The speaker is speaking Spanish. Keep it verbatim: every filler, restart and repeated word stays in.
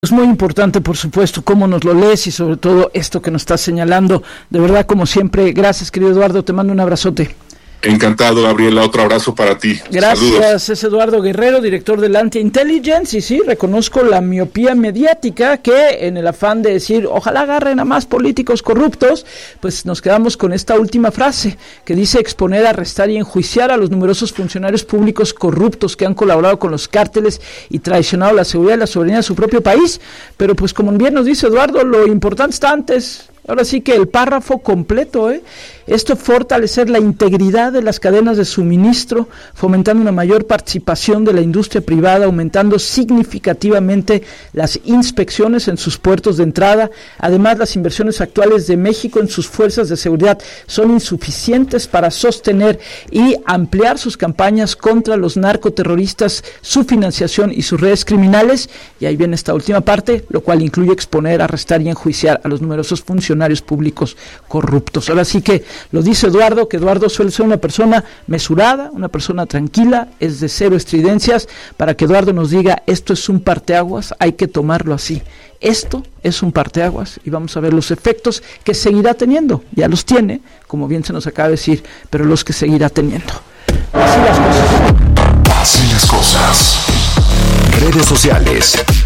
Es muy importante, por supuesto, cómo nos lo lees y sobre todo esto que nos estás señalando. De verdad, como siempre, gracias, querido Eduardo, te mando un abrazote. Encantado, Gabriela, otro abrazo para ti. Gracias. Saludos. Es Eduardo Guerrero, director del Anti-Intelligence, y sí, reconozco la miopía mediática que en el afán de decir, ojalá agarren a más políticos corruptos, pues nos quedamos con esta última frase que dice exponer, arrestar y enjuiciar a los numerosos funcionarios públicos corruptos que han colaborado con los cárteles y traicionado la seguridad y la soberanía de su propio país. Pero pues como bien nos dice Eduardo, lo importante está antes. Ahora sí que el párrafo completo, ¿eh? Esto fortalecer la integridad de las cadenas de suministro, fomentando una mayor participación de la industria privada, aumentando significativamente las inspecciones en sus puertos de entrada. Además, las inversiones actuales de México en sus fuerzas de seguridad son insuficientes para sostener y ampliar sus campañas contra los narcoterroristas, su financiación y sus redes criminales. Y ahí viene esta última parte, lo cual incluye exponer, arrestar y enjuiciar a los numerosos funcionarios públicos corruptos. Ahora sí que lo dice Eduardo, que Eduardo suele ser una persona mesurada, una persona tranquila, es de cero estridencias, para que Eduardo nos diga, esto es un parteaguas, hay que tomarlo así. Esto es un parteaguas y vamos a ver los efectos que seguirá teniendo. Ya los tiene, como bien se nos acaba de decir, pero los que seguirá teniendo. Así las cosas. Así las cosas. Redes sociales.